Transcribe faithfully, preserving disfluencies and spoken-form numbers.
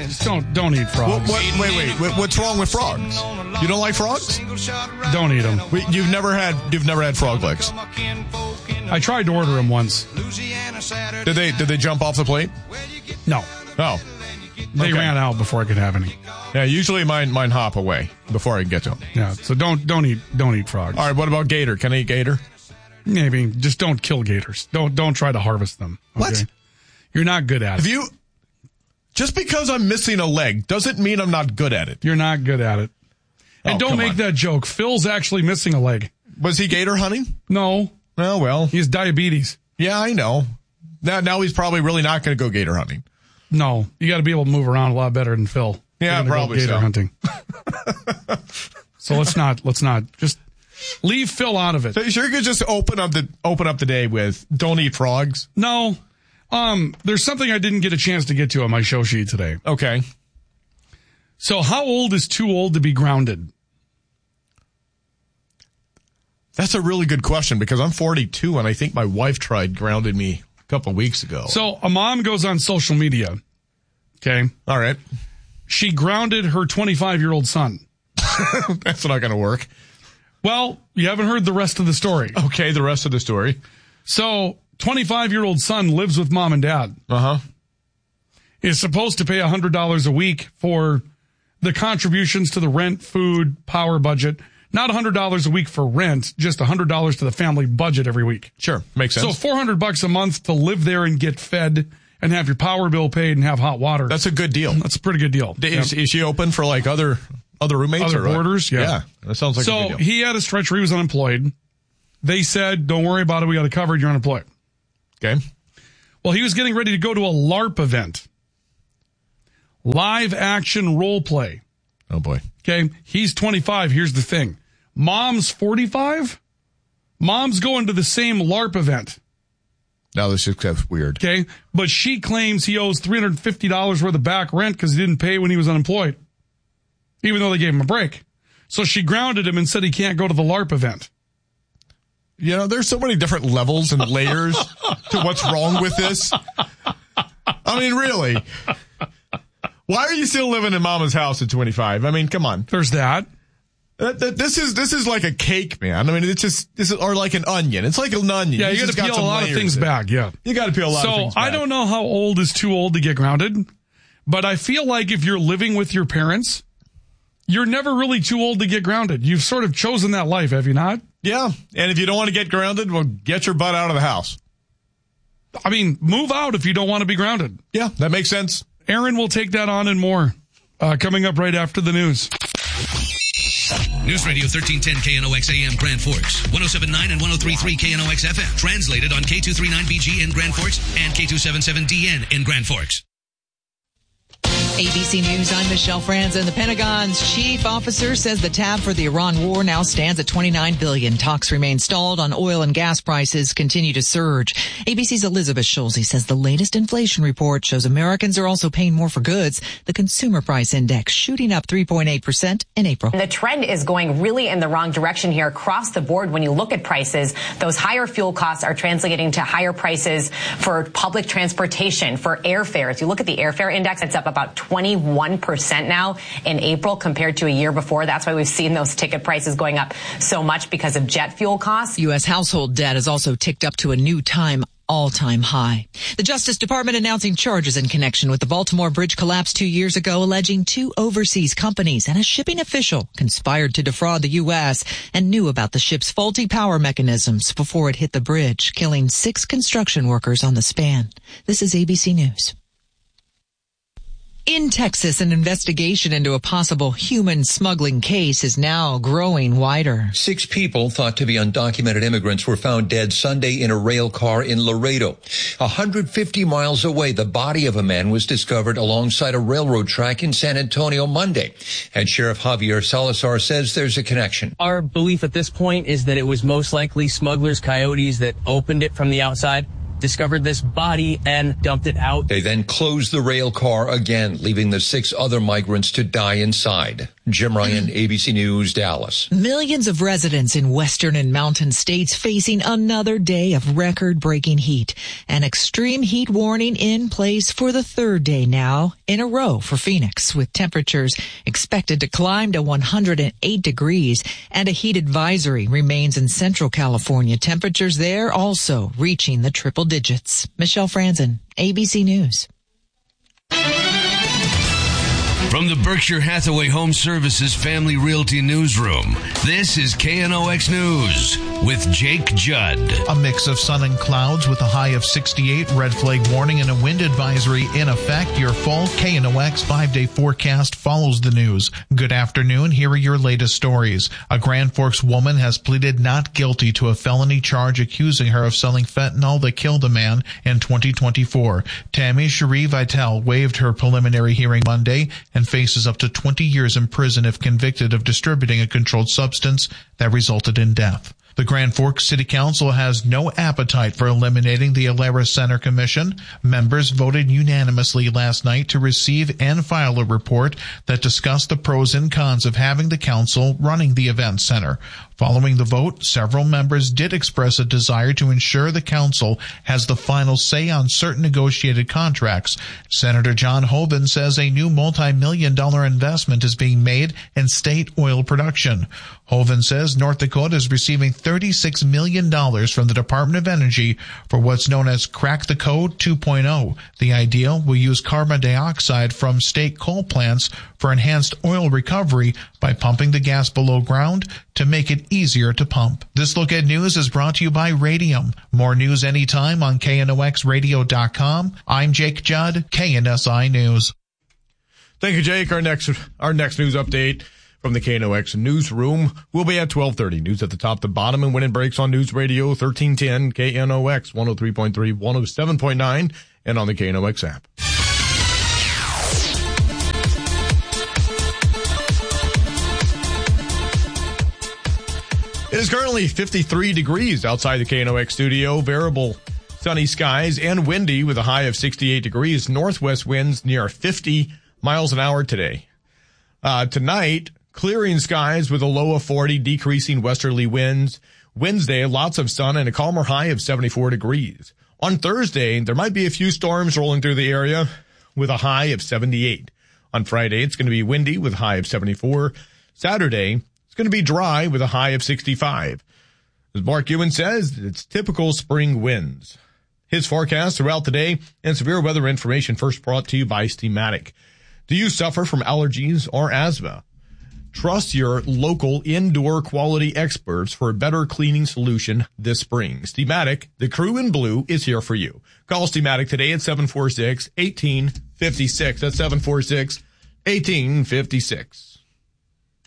Just don't don't eat frogs. What, what, wait, wait, wait. What's wrong with frogs? You don't like frogs? Don't eat them. Wait, you've never had you've never had frog legs. I tried to order them once. Did they did they jump off the plate? No. Oh. They Okay. ran out before I could have any. Yeah, usually mine mine hop away before I can get to them. Yeah, so don't don't eat don't eat frogs. All right, what about gator? Can I eat gator? Maybe just don't kill gators. Don't don't try to harvest them. Okay? What? You're not good at Have it. you just because I'm missing a leg doesn't mean I'm not good at it. You're not good at it. And Oh, don't come make on. that joke. Phil's actually missing a leg. Was he gator hunting? No, Oh well. he has diabetes. Yeah, I know. Now now he's probably really not going to go gator hunting. No, you got to be able to move around a lot better than Phil. Yeah, You're gonna go probably gator so. hunting. So let's not let's not just leave Phil out of it. So you sure you could just open up the open up the day with don't eat frogs? No, um, there's something I didn't get a chance to get to on my show sheet today. Okay. So how old is too old to be grounded? That's a really good question because I'm forty-two and I think my wife tried grounding me a couple of weeks ago. So a mom goes on social media. Okay. All right. She grounded her twenty-five-year-old son. That's not going to work. Well, you haven't heard the rest of the story. Okay, the rest of the story. So twenty-five-year-old son lives with mom and dad. Uh-huh. Is supposed to pay one hundred dollars a week for the contributions to the rent, food, power budget. Not one hundred dollars a week for rent, just one hundred dollars to the family budget every week. Sure, makes sense. So four hundred bucks a month to live there and get fed and have your power bill paid and have hot water. That's a good deal. That's a pretty good deal. Is, Yep. is she open for like other other roommates Other or what? boarders? Yeah. Yeah, that sounds like a So good deal. he had a stretch where he was unemployed. They said, don't worry about it. We got it covered. You're unemployed. Okay. Well, he was getting ready to go to a LARP event. Live action role play. Oh boy. Okay. He's twenty-five. Here's the thing. Mom's forty-five. Mom's going to the same LARP event. Now this just gets weird. Okay. But she claims he owes three hundred fifty dollars worth of back rent because he didn't pay when he was unemployed, even though they gave him a break. So she grounded him and said he can't go to the LARP event. You know, there's so many different levels and layers to what's wrong with this. I mean, really. Why are you still living in mama's house at twenty-five? I mean, come on. There's that. That, that, this is this is like a cake, man. I mean, it's just this is or like an onion. It's like an onion. Yeah, you, got just to peel a some lot of layers things in it. back. Yeah. You got to peel a lot So of things back. I don't know how old is too old to get grounded, but I feel like if you're living with your parents, you're never really too old to get grounded. You've sort of chosen that life, have you not? Yeah, and if you don't want to get grounded, well, get your butt out of the house. I mean, move out if you don't want to be grounded. Yeah, that makes sense. Aaron will take that on and more uh, coming up right after the news. News Radio thirteen ten K N O X A M Grand Forks, one oh seven point nine and one oh three point three K N O X F M. Translated on K two thirty-nine B G in Grand Forks and K two seventy-seven D N in Grand Forks. A B C News, I'm Michelle Franzen. The Pentagon's chief officer says the tab for the Iran war now stands at twenty-nine billion dollars. Talks remain stalled on oil and gas prices continue to surge. A B C's Elizabeth Schulze says the latest inflation report shows Americans are also paying more for goods. The consumer price index shooting up three point eight percent in April. The trend is going really in the wrong direction here across the board. When you look at prices, those higher fuel costs are translating to higher prices for public transportation, for airfares. You look at the airfare index, it's up about twenty-one percent now in April compared to a year before. That's why we've seen those ticket prices going up so much because of jet fuel costs. U S household debt has also ticked up to a new time all-time high. The Justice Department announcing charges in connection with the Baltimore Bridge collapse two years ago, alleging two overseas companies and a shipping official conspired to defraud the U S and knew about the ship's faulty power mechanisms before it hit the bridge, killing six construction workers on the span. This is A B C News. In Texas, an investigation into a possible human smuggling case is now growing wider. Six people thought to be undocumented immigrants were found dead Sunday in a rail car in Laredo. one hundred fifty miles away, the body of a man was discovered alongside a railroad track in San Antonio Monday. And Sheriff Javier Salazar says there's a connection. Our belief at this point is that it was most likely smugglers, coyotes that opened it from the outside, discovered this body and dumped it out. They then closed the rail car again, leaving the six other migrants to die inside. Jim Ryan, A B C News, Dallas. Millions of residents in western and mountain states facing another day of record-breaking heat. An extreme heat warning in place for the third day now in a row for Phoenix, with temperatures expected to climb to one hundred eight degrees, and a heat advisory remains in Central California. Temperatures there also reaching the triple digits. Michelle Franzen, A B C News. From the Berkshire Hathaway Home Services Family Realty Newsroom, this is K N O X News with Jake Judd. A mix of sun and clouds with a high of sixty-eight, red flag warning, and a wind advisory in effect. Your full K N O X five-day forecast follows the news. Good afternoon. Here are your latest stories. A Grand Forks woman has pleaded not guilty to a felony charge accusing her of selling fentanyl that killed a man in twenty twenty-four. Tammy Cherie Vitale waived her preliminary hearing Monday and faces up to twenty years in prison if convicted of distributing a controlled substance that resulted in death. The Grand Forks City Council has no appetite for eliminating the Alara Center Commission. Members voted unanimously last night to receive and file a report that discussed the pros and cons of having the council running the event center. Following the vote, several members did express a desire to ensure the council has the final say on certain negotiated contracts. Senator John Hoeven says a new multi-million dollar investment is being made in state oil production. Hoeven says North Dakota is receiving thirty-six million dollars from the Department of Energy for what's known as Crack the Code two point oh. The idea will use carbon dioxide from state coal plants for enhanced oil recovery by pumping the gas below ground to make it easier to pump. This Look at News is brought to you by Radium. More news anytime on K N O X radio dot com. I'm Jake Judd, K N S I News. Thank you, Jake. Our next our next news update from the K N O X newsroom will be at twelve thirty. News at the top, the bottom, and when it breaks on News Radio thirteen ten, K N O X one oh three point three, one oh seven point nine, and on the K N O X app. It is currently fifty-three degrees outside the K N O X studio. Variable sunny skies and windy with a high of sixty-eight degrees. Northwest winds near fifty miles an hour today. Uh, tonight, clearing skies with a low of forty, decreasing westerly winds. Wednesday, lots of sun and a calmer high of seventy-four degrees. On Thursday, there might be a few storms rolling through the area with a high of seventy-eight. On Friday, it's going to be windy with a high of seventy-four. Saturday, it's going to be dry with a high of sixty-five. As Mark Ewan says, it's typical spring winds. His forecast throughout the day and severe weather information first brought to you by Steamatic. Do you suffer from allergies or asthma? Trust your local indoor quality experts for a better cleaning solution this spring. Steamatic, the crew in blue, is here for you. Call Steamatic today at seven four six, one eight five six. That's seven four six, one eight five six.